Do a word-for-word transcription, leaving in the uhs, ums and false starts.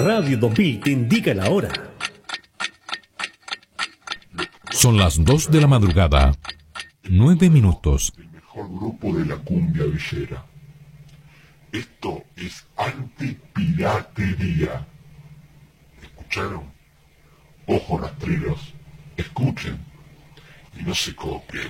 Radio dos mil te indica la hora. Son las dos de la madrugada, nueve minutos. El mejor grupo de la cumbia villera. Esto es antipiratería. ¿Escucharon? Ojo rastreros, escuchen y no se copien.